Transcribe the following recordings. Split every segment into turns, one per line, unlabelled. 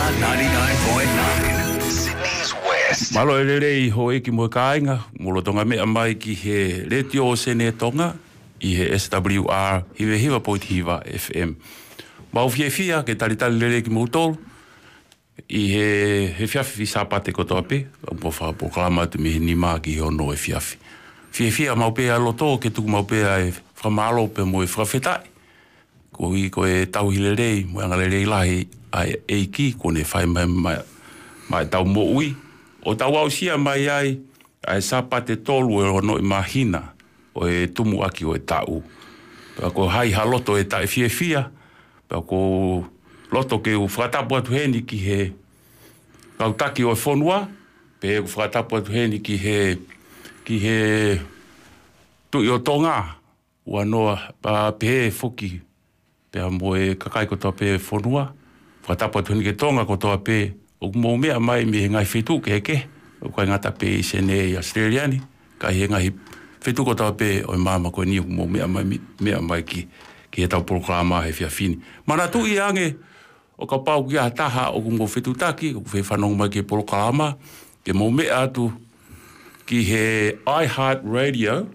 99.9 Sydney's West.
Malo rei ho ki mo kainga mo tonga me mai ki he retio sene tonga I he SWR hiva point hiva FM. Mau fia ke tali rei ki mo tol I he fiafi sapate ko tope mo fa programa tu me ni ma ki ono e fiafi. Fia mau pe alo to ke tu mau pe ai fra malo pe mo fra fetai. Ko e tau hilerei mo ngalei lahi ai eiki ko ne fai mai tau mo ui o tau au sia mai ai sapate tolu e ono I mahina o e tumu aki o e tau pa ko hai haloto e tai fia pa ko loto ke u fratapu atu heni ki he kautaki o e fonua pe u fratapu atu heni ki he tu I o tonga ua noa pa pe foki pe mo e kakai ko to pe fonua fratapu atu heni ke tonga ko to pe o mo mea mai me ngai fitu ke o ko ngata pe sene Australiani ka he ngai fitu ko ta pe o mama ko ni mo mea mai ki e tau programa he fia fini mana tu I ange o ka pau ki taha o mo fitu taki o fe fanong mai ki programa ke mo mea atu ki he iHeart Radio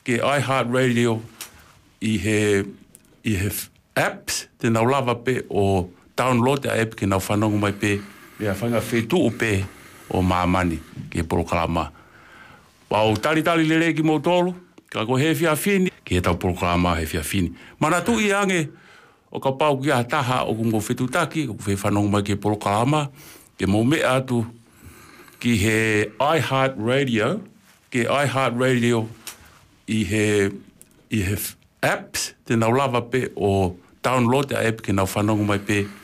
I he apps te nau lava pe o download a app ki nau fanong mai pe ia fanga fetu upe o mamani ke programa. Wau tali lele ki mo tolu, ka ko he fia fini ke tau programa he fia fini. Mana tu I ange o ka pau ki taha o mo fetu taki o fe fanong mai ke programa ke mo me atu ki he iHeart Radio I he apps te nau lava pe o download a app ke nau fanong mai pe